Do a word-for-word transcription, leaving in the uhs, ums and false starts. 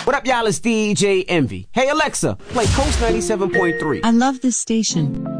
What up, y'all? It's D J Envy. Hey, Alexa, play Coast ninety-seven point three. I love this station.